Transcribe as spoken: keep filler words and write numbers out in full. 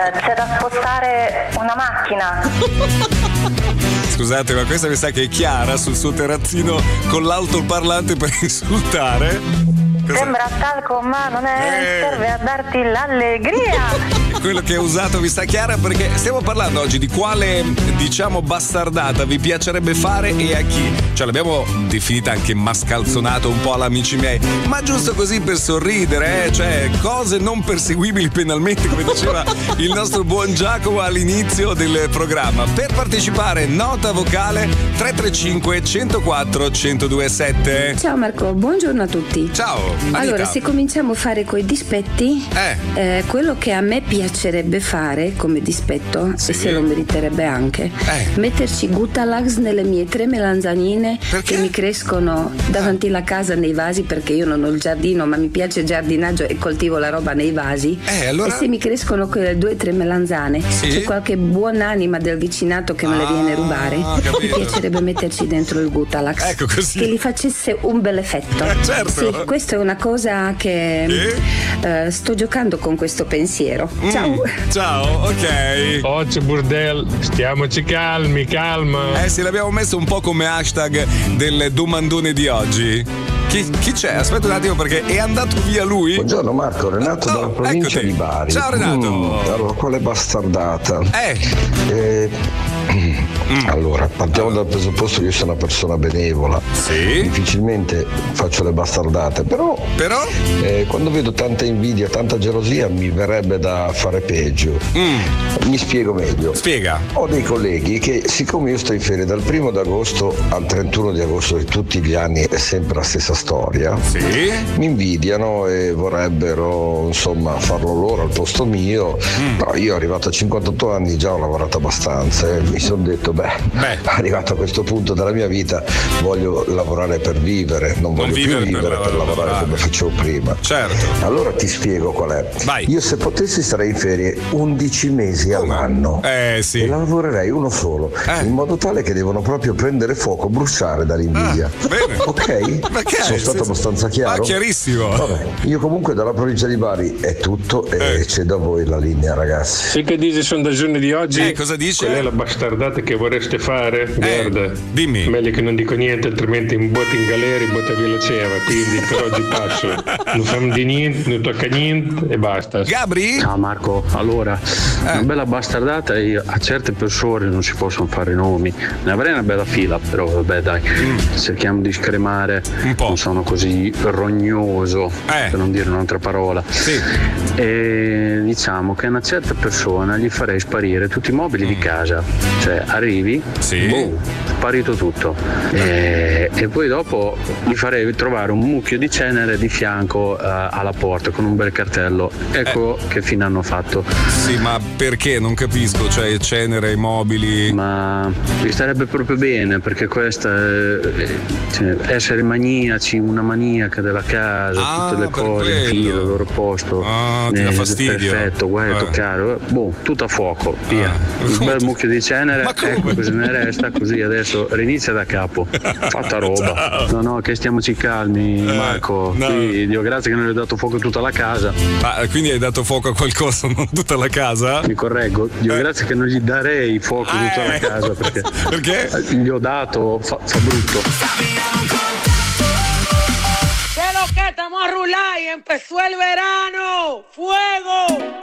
Eh, c'è da spostare una macchina. Scusate, ma questa mi sa che è Chiara sul suo terrazzino con l'altoparlante per insultare. Cosa? Sembra talco, ma non è. Eh. Serve a darti l'allegria. Quello che ha usato mi sta Chiara, perché stiamo parlando oggi di quale, diciamo, bastardata vi piacerebbe fare e a chi. Cioè l'abbiamo definita anche mascalzonata un po' all'amici miei, ma giusto così per sorridere, eh? Cioè cose non perseguibili penalmente, come diceva il nostro buon Giacomo all'inizio del programma. Per partecipare, nota vocale tre tre cinque, uno zero quattro, uno zero due sette. Ciao Marco, buongiorno a tutti. Ciao Anita. Allora, se cominciamo a fare coi dispetti, eh. Eh, quello che a me piacerebbe fare come dispetto, Sì. e se lo meriterebbe anche, Eh. metterci Gutalax nelle mie tre melanzanine Perché? che mi crescono davanti alla casa nei vasi, perché io non ho il giardino, ma mi piace il giardinaggio e coltivo la roba nei vasi. Eh, allora? E se mi crescono quelle due o tre melanzane, Sì. c'è qualche buonanima del vicinato che me le Ah, viene a rubare, capito. mi piacerebbe metterci dentro il Gutalax. Ecco, così. Che gli facesse un bel effetto. Eh, certo. Sì, questa è una cosa che eh, sto giocando con questo pensiero. Ciao. Mm, ciao, ok. Oggi burdel, stiamoci calmi, calma. Eh sì, l'abbiamo messo un po' come hashtag del domandone di oggi. Chi, chi c'è? Aspetta un attimo perché è andato via lui. Buongiorno Marco, Renato dalla Oh, provincia eccoti. di Bari. Ciao Renato. Mm, allora, quale bastardata? Eh. Eh, Allora, partiamo dal presupposto che io sono una persona benevola. Sì. Difficilmente faccio le bastardate, però, Però? eh, quando vedo tanta invidia, tanta gelosia, mi verrebbe da fare peggio. Mm. Mi spiego meglio. Spiega. Ho dei colleghi che, siccome io sto in ferie dal primo d'agosto al trentuno di agosto di tutti gli anni, è sempre la stessa storia, Sì. mi invidiano e vorrebbero insomma farlo loro al posto mio. Mm. No, io arrivato a cinquantotto anni già ho lavorato abbastanza e mi sono detto beh, Beh. arrivato a questo punto della mia vita voglio lavorare per vivere, non voglio vivere più per vivere per, lavorare. lavorare come facevo prima. Certo. Allora ti spiego qual è. Vai. Io se potessi starei in ferie undici mesi all'anno Eh e sì. lavorerei uno solo, Eh. in modo tale che devono proprio prendere fuoco, bruciare dall'invidia. Ah, bene. Ok? Perché? Sono stato Sì, abbastanza chiaro? Ah, chiarissimo. Vabbè, io comunque dalla provincia di Bari è tutto e Eh. cedo a voi la linea, ragazzi. Sì, che dice il sondaggio di oggi? Eh, cosa dice? Qual è la bastardata che vorreste fare? Guarda, dimmi. meglio che non dico niente, altrimenti in botta in galera, in botta via la ceva. Quindi per oggi passo. Non famo di niente, non tocca niente e basta. Gabri? Ciao Marco, allora una bella bastardata, io, a certe persone non si possono fare nomi, ne avrei una bella fila, però vabbè dai, cerchiamo di scremare, Un po'. non sono così rognoso, Eh. per non dire un'altra parola. Sì. E diciamo che a una certa persona gli farei sparire tutti i mobili di casa, cioè arrivi, Sì. boom, sparito tutto, e, e poi dopo gli farei trovare un mucchio di cenere di fianco eh, alla porta con un bel cartello, ecco che fine hanno fatto. Sì, ma perché? Non capisco, cioè cenere, mobili. Ma gli starebbe proprio bene, perché questa è, cioè, essere maniaci, una maniaca della casa, Ah, tutte le per cose in quello. fila, al loro posto. Ah, ti dà eh, fastidio. Perfetto, guai a Eh. toccare, boh, tutto a fuoco, via. Ah. Un bel mucchio di cenere, Ma come? ecco cosa ne resta, così adesso rinizia da capo. Fatta roba. No, no, che stiamoci calmi, Eh, Marco. no. Qui, Dio grazie che non hai dato fuoco a tutta la casa. Ma quindi hai dato fuoco a qualcosa, non tutta la casa? Mi correggo, Dio Eh. grazie che non gli darei fuoco a tutta la Eh. casa, perché Perché? gli ho dato, fa, fa brutto. ¿Qué es lo que estamos a rular y empezó el verano? ¡Fuego!